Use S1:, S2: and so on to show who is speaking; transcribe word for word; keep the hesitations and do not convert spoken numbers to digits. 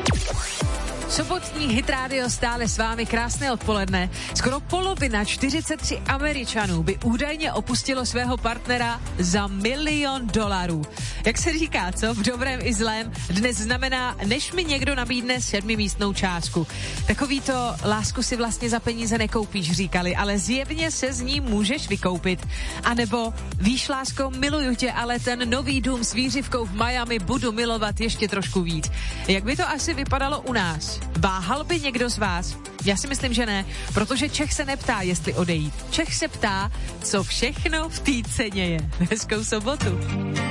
S1: Sobotní Hit Radio stále s vámi, krásné odpoledne. Skoro polovina, čtyřicet tři Američanů by údajně opustilo svého partnera za milion dolarů. Jak se říká, co? V dobrém i zlém dnes znamená, než mi někdo nabídne sedmimístnou částku. Takový to lásku si vlastně za peníze nekoupíš, říkali, ale zjevně se z ní můžeš vykoupit. A nebo víš, lásko, miluju tě, ale ten nový dům s výřivkou v Miami budu milovat ještě trošku víc. Jak by to asi vypadalo u nás? Váhal by někdo z vás? Já si myslím, že ne, protože Čech se neptá, jestli odejít. Čech se ptá, co všechno v té ceně je. Hezkou sobotu.